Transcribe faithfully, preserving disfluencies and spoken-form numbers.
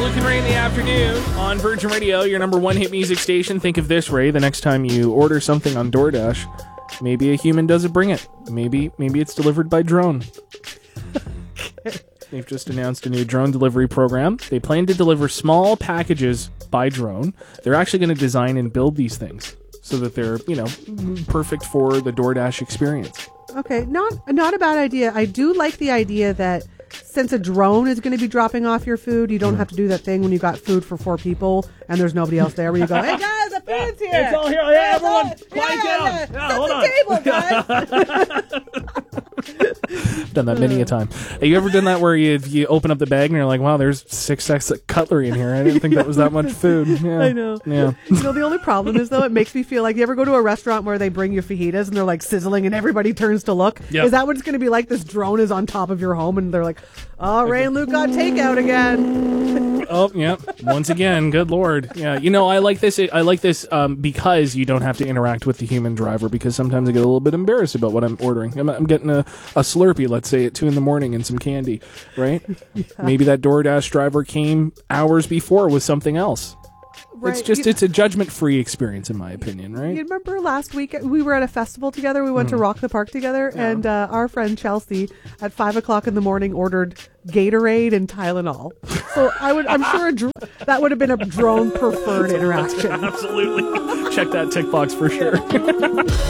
Luke and Ray in the afternoon on Virgin Radio, your number one hit music station. Think of this, Ray. The next time you order something on DoorDash, maybe a human doesn't bring it. Maybe maybe it's delivered by drone. They've just announced a new drone delivery program. They plan to deliver small packages by drone. They're actually going to design and build these things so that they're, you know, perfect for the DoorDash experience. Okay, not not a bad idea. I do like the idea that since a drone is going to be dropping off your food, you don't mm. have to do that thing when you got food for four people and there's nobody else there where you go, hey guys, the food's here. It's all here. Yeah, everyone, quiet yeah, down. Yeah, yeah, Set hold the on. table, guys. Done that many a time. Have you ever done that where you you open up the bag and you're like, wow, there's six sets of cutlery in here. I didn't think that was that much food. Yeah. I know. Yeah. You know, the only problem is, though, it makes me feel like, you ever go to a restaurant where they bring you fajitas and they're like sizzling and everybody turns to look? Yep. Is that what it's going to be like? This drone is on top of your home and they're like, oh, Ray and Luke got takeout again. Oh, yeah. Once again, good Lord. Yeah. You know, I like this. I like this um, because you don't have to interact with the human driver, because sometimes I get a little bit embarrassed about what I'm ordering. I'm, I'm getting a, a Slurpee, let's say, at two in the morning and some candy, right? Yeah. Maybe that DoorDash driver came hours before with something else. Right. It's just, you, it's a judgment-free experience, in my opinion, right? You remember last week we were at a festival together. We went mm. to Rock the Park together, yeah. and uh, our friend Chelsea at five o'clock in the morning ordered Gatorade and Tylenol. So I would, I'm sure a dr- that would have been a drone preferred interaction. Absolutely. Check that tick box for sure.